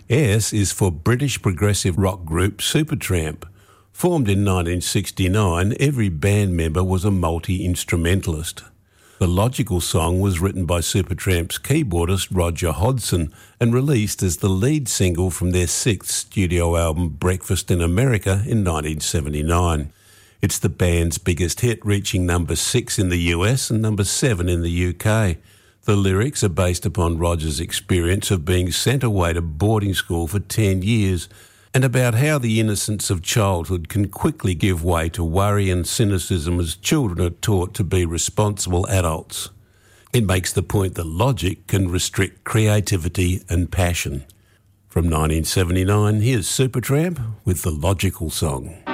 S is for British progressive rock group Supertramp. Formed in 1969, every band member was a multi-instrumentalist. The Logical Song was written by Supertramp's keyboardist Roger Hodgson and released as the lead single from their sixth studio album Breakfast in America in 1979. It's the band's biggest hit, reaching number 6 in the US and number 7 in the UK. The lyrics are based upon Roger's experience of being sent away to boarding school for 10 years and about how the innocence of childhood can quickly give way to worry and cynicism as children are taught to be responsible adults. It makes the point that logic can restrict creativity and passion. From 1979, here's Supertramp with The Logical Song.